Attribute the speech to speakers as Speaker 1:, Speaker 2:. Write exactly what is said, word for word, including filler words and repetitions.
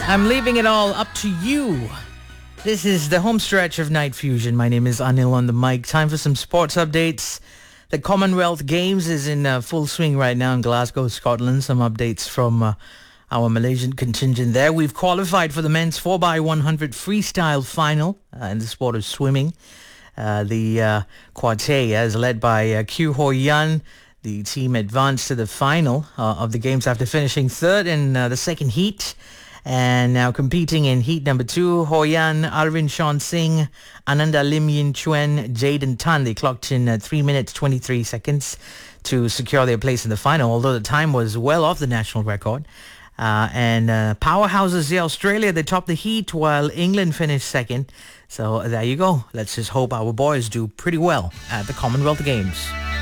Speaker 1: I'm leaving it all up to you. This is the home stretch of Night Fusion. My name is Anil on the mic. Time for some sports updates. The Commonwealth Games is in uh, full swing right now in Glasgow, Scotland. Some updates from uh, our Malaysian contingent there. We've qualified for the men's four by one hundred freestyle final uh, in the sport of swimming. Uh, the uh, Quartet is led by uh, Q Ho Yan. The team advanced to the final uh, of the games after finishing third in uh, the second heat. And now competing in heat number two, Ho Yan, Arvind Sean Singh, Ananda Lim Yin Chuen, Jaden Tan. They clocked in uh, three minutes, twenty-three seconds to secure their place in the final, although the time was well off the national record. Uh, and uh, powerhouses, yeah, Australia, they topped the heat while England finished second. So there you go. Let's just hope our boys do pretty well at the Commonwealth Games.